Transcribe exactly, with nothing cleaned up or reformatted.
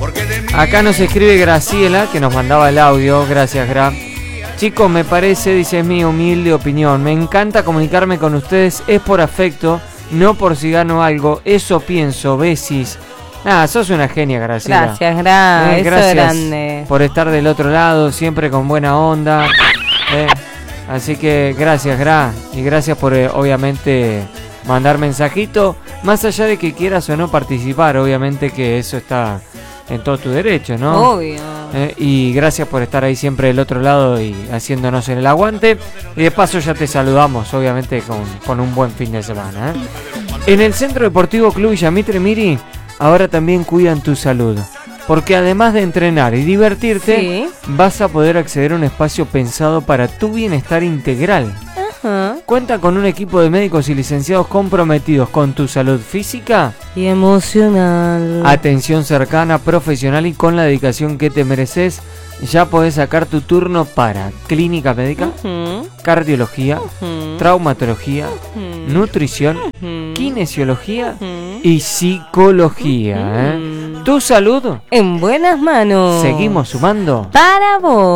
Acá nos escribe Graciela, que nos mandaba el audio. Gracias, Gra. Chicos, me parece, dice, es mi humilde opinión, me encanta comunicarme con ustedes, es por afecto, no por si gano algo, eso pienso, besis. Ah, sos una genia, Graciela. Gracias, Gra, eh, eso gracias grande. por estar del otro lado, siempre con buena onda. Eh, así que gracias, Gra, y gracias por, eh, obviamente, mandar mensajito, más allá de que quieras o no participar, obviamente que eso está en todo tu derecho, ¿no? Obvio. Eh, y gracias por estar ahí siempre del otro lado y haciéndonos en el aguante. Y de paso ya te saludamos, obviamente, con, con un buen fin de semana, ¿eh? En el Centro Deportivo Club Villamitre, Miri, ahora también cuidan tu salud. Porque además de entrenar y divertirte, Sí. vas a poder acceder a un espacio pensado para tu bienestar integral. Ajá. Cuenta con un equipo de médicos y licenciados comprometidos con tu salud física, Y emocional. atención cercana, profesional y con la dedicación que te mereces. Ya podés sacar tu turno para clínica médica, Ujú, cardiología, ujú, traumatología, ujú, nutrición, ujú, kinesiología ujú. y psicología, ¿eh? Ujú. Tu salud, En buenas manos. seguimos sumando. Para vos.